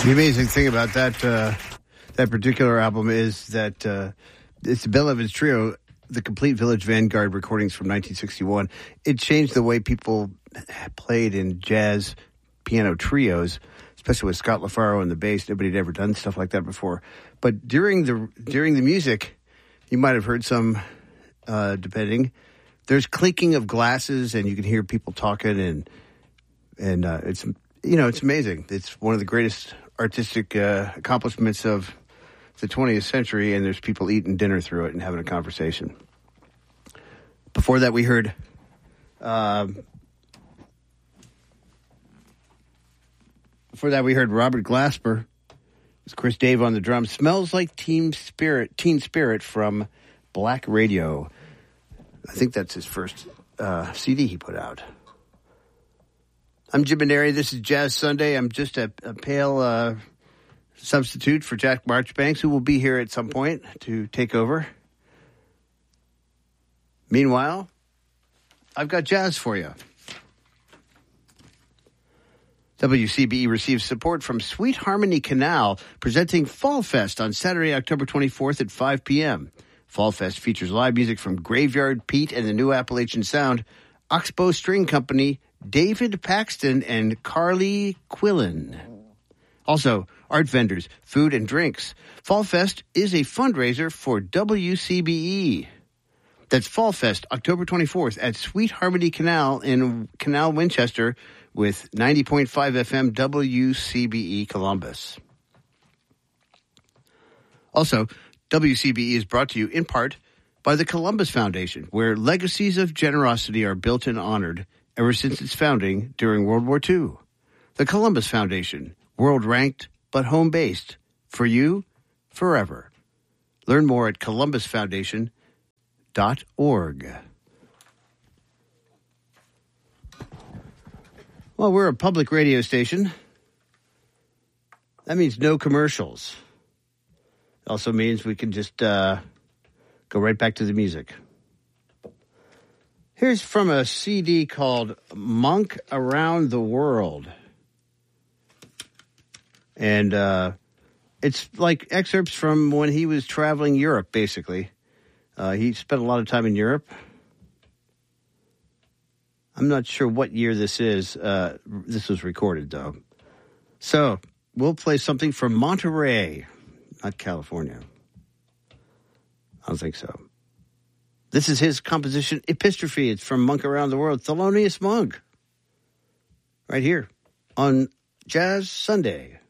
The amazing thing about that particular album is that it's the Bill Evans Trio, the Complete Village Vanguard recordings from 1961. It changed the way people played in jazz piano trios, especially with Scott LaFaro on the bass. Nobody had ever done stuff like that before. But during the music, you might have heard some, depending. There's clinking of glasses, and you can hear people talking, and it's it's amazing. It's one of the greatest artistic accomplishments of the 20th century, and there's people eating dinner through it and having a conversation. Before that, we heard Robert Glasper. It's Chris Dave on the drums. Smells Like Teen Spirit from Black Radio. I think that's his first CD he put out. I'm Jim Maneri. This is Jazz Sunday. I'm just a pale substitute for Jack Marchbanks, who will be here at some point to take over. Meanwhile, I've got jazz for you. WCBE receives support from Sweet Harmony Canal, presenting Fall Fest on Saturday, October 24th at 5 p.m. Fall Fest features live music from Graveyard Pete and the New Appalachian Sound, Oxbow String Company, David Paxton, and Carly Quillen. Also, art vendors, food and drinks. Fall Fest is a fundraiser for WCBE. That's Fall Fest, October 24th at Sweet Harmony Canal in Canal, Winchester, with 90.5 FM WCBE Columbus. Also, WCBE is brought to you in part by the Columbus Foundation, where legacies of generosity are built and honored ever since its founding during World War II. The Columbus Foundation, world-ranked but home-based, for you, forever. Learn more at columbusfoundation.org. Well, we're a public radio station. That means no commercials. It also means we can just go right back to the music. Here's from a CD called Monk Around the World. And it's like excerpts from when he was traveling Europe, basically. He spent a lot of time in Europe. I'm not sure what year this is. This was recorded, though. So we'll play something from Monterey, not California. I don't think so. This is his composition, Epistrophe. It's from Monk Around the World, Thelonious Monk. Right here on Jazz Sunday.